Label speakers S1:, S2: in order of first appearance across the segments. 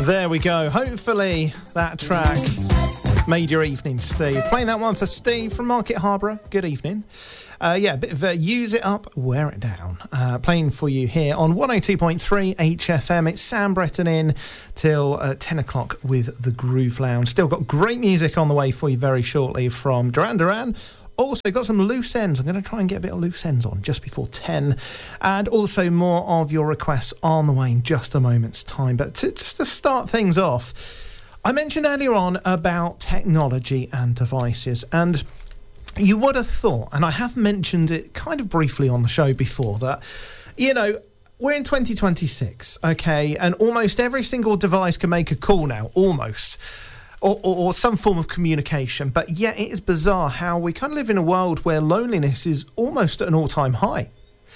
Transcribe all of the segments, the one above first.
S1: There we go. Hopefully that track made your evening, Steve. Playing that one for Steve from Market Harborough. Good evening. A bit of Use It Up, Wear It Down. Playing for you here on 102.3 HFM. It's Sam Bretton in till 10 o'clock with the Groove Lounge. Still got great music on the way for you very shortly from Duran Duran. Also got some loose ends. I'm going to try and get a bit of loose ends on just before 10. And also more of your requests on the way in just a moment's time. But just to start things off, I mentioned earlier on about technology and devices. And you would have thought, and I have mentioned it kind of briefly on the show before, that, you know, we're in 2026, okay? And almost every single device can make a call now, almost. Or some form of communication. But yet it is bizarre how we kind of live in a world where loneliness is almost at an all-time high.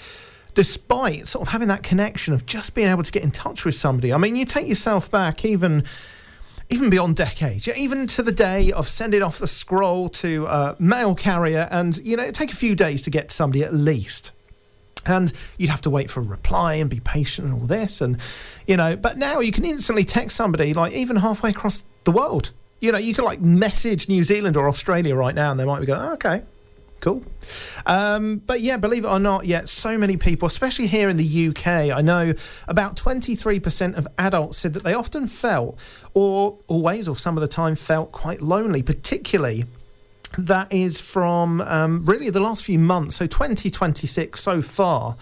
S1: Despite sort of having that connection of just being able to get in touch with somebody. I mean, you take yourself back even beyond decades, even to the day of sending off a scroll to a mail carrier and, you know, it'd take a few days to get to somebody at least. And you'd have to wait for a reply and be patient and all this. And, you know, but now you can instantly text somebody, like, even halfway across the world. You know, you can, like, message New Zealand or Australia right now and they might be going, oh, okay, cool. But, yeah, believe it or not, yet so many people, especially here in the UK, I know about 23% of adults said that they often felt, or always or some of the time felt, quite lonely, particularly. That is from really the last few months, so 2026 so far.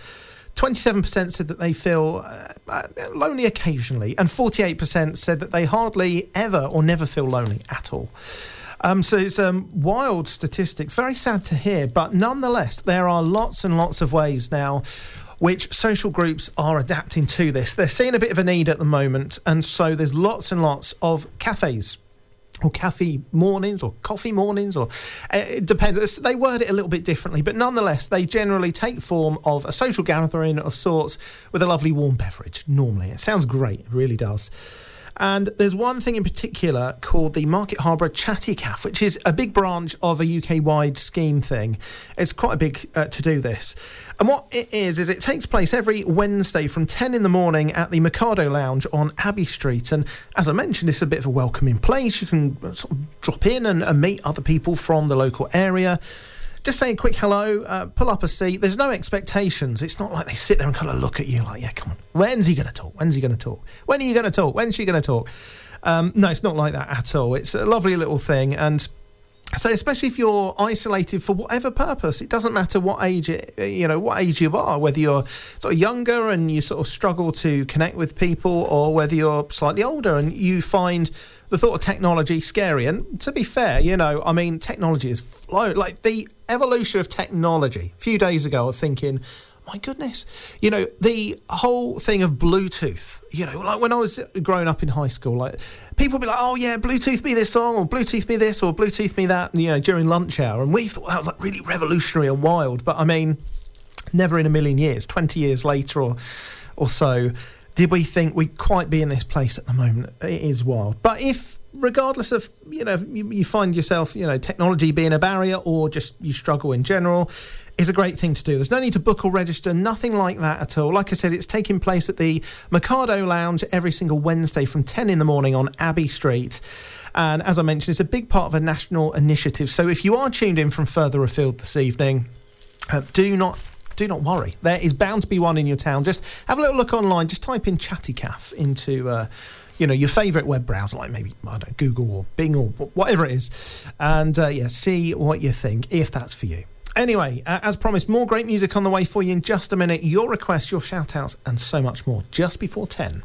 S1: 27% said that they feel lonely occasionally, and 48% said that they hardly ever or never feel lonely at all. So it's wild statistics, very sad to hear, but nonetheless, there are lots and lots of ways now which social groups are adapting to this. They're seeing a bit of a need at the moment, and so there's lots and lots of cafes, or cafe mornings, or coffee mornings, or it depends. They word it a little bit differently, but nonetheless, they generally take form of a social gathering of sorts with a lovely warm beverage, normally. It sounds great, it really does. And there's one thing in particular called the Market Harborough Chatty Cafe, which is a big branch of a UK-wide scheme thing. It's quite a big to-do, this. And what it is it takes place every Wednesday from 10 in the morning at the Mikado Lounge on Abbey Street. And as I mentioned, it's a bit of a welcoming place. You can sort of drop in and meet other people from the local area. Just say a quick hello, pull up a seat. There's no expectations. It's not like they sit there and kind of look at you like, yeah, come on. When's he going to talk? When's he going to talk? When are you going to talk? When's she going to talk? No, it's not like that at all. It's a lovely little thing. And so especially if you're isolated for whatever purpose, it doesn't matter what age you are, whether you're sort of younger and you sort of struggle to connect with people, or whether you're slightly older and you find the thought of technology scary. And to be fair, you know, I mean, technology is flown. Like the evolution of technology. A few days ago, I was thinking, my goodness, you know, the whole thing of Bluetooth, you know, like when I was growing up in high school, like people would be like, oh yeah, Bluetooth me this song, or Bluetooth me this, or Bluetooth me that, you know, during lunch hour. And we thought that was like really revolutionary and wild. But I mean, never in a million years, 20 years later or so, did we think we'd quite be in this place at the moment. It is wild. But if, regardless of, you know, you find yourself, you know, technology being a barrier, or just you struggle in general, is a great thing to do. There's no need to book or register, nothing like that at all. Like I said, it's taking place at the Mikado Lounge every single Wednesday from 10 in the morning on Abbey Street. And as I mentioned, it's a big part of a national initiative. So if you are tuned in from further afield this evening, do not worry. There is bound to be one in your town. Just have a little look online. Just type in Chatty Cafe into your favourite web browser, like maybe, I don't know, Google or Bing or whatever it is. And, see what you think, if that's for you. Anyway, as promised, more great music on the way for you in just a minute. Your requests, your shout-outs, and so much more, just before 10.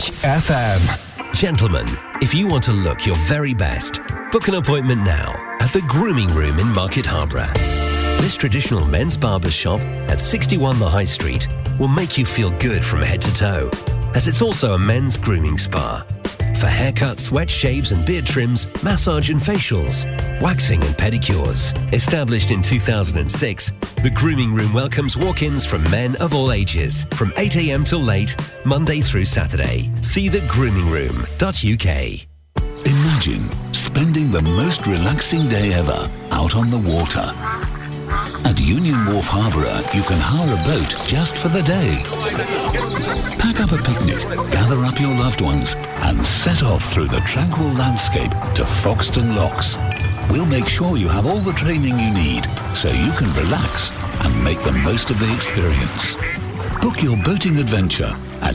S2: HFM. Gentlemen, if you want to look your very best, book an appointment now at the Grooming Room in Market Harborough. This traditional men's barber shop at 61 The High Street will make you feel good from head to toe, as it's also a men's grooming spa. For haircuts, wet shaves and beard trims, massage and facials, waxing and pedicures. Established in 2006, the Grooming Room welcomes walk-ins from men of all ages, from 8 a.m. till late, Monday through Saturday. See thegroomingroom.uk.
S3: Imagine spending the most relaxing day ever out on the water. At Union Wharf Harborough, you can hire a boat just for the day. Pack up a picnic, gather up your loved ones, and set off through the tranquil landscape to Foxton Locks. We'll make sure you have all the training you need so you can relax and make the most of the experience. Book your boating adventure at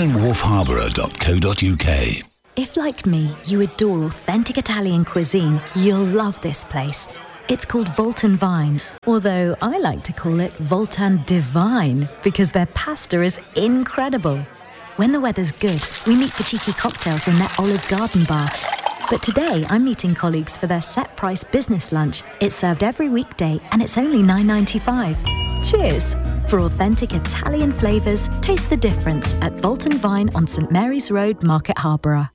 S3: unionwharfharborough.co.uk.
S4: If, like me, you adore authentic Italian cuisine, you'll love this place. It's called Voltan Vine, although I like to call it Voltan Divine because their pasta is incredible. When the weather's good, we meet for cheeky cocktails in their Olive Garden bar. But today, I'm meeting colleagues for their set-price business lunch. It's served every weekday and it's only $9.95. Cheers! For authentic Italian flavours, taste the difference at Voltan Vine on St Mary's Road, Market Harborough.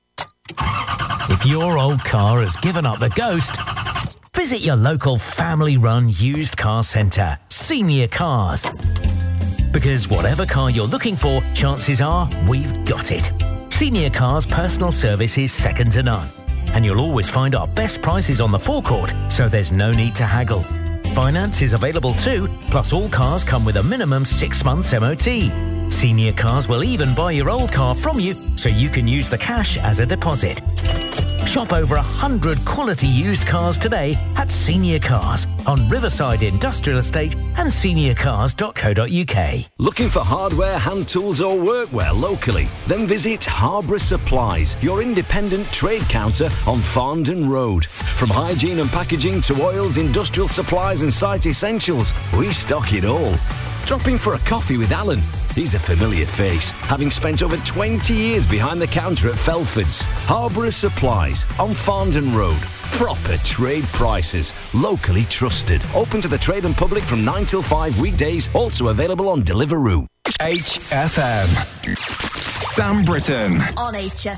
S5: If your old car has given up the ghost, visit your local family-run used car centre, Senior Cars. Because whatever car you're looking for, chances are we've got it. Senior Cars personal service is second to none. And you'll always find our best prices on the forecourt, so there's no need to haggle. Finance is available too, plus all cars come with a minimum 6 months MOT. Senior Cars will even buy your old car from you, so you can use the cash as a deposit. Shop over 100 quality used cars today at Senior Cars on Riverside Industrial Estate and seniorcars.co.uk.
S6: Looking for hardware, hand tools or workwear locally? Then visit Harborough Supplies, your independent trade counter on Farndon Road. From hygiene and packaging to oils, industrial supplies and site essentials, we stock it all. Drop in for a coffee with Alan. He's a familiar face, having spent over 20 years behind the counter at Felford's. Harborough Supplies on Farndon Road. Proper trade prices, locally trusted. Open to the trade and public from 9 till 5 weekdays, also available on Deliveroo.
S7: HFM. Sam Britton.
S4: On HFM.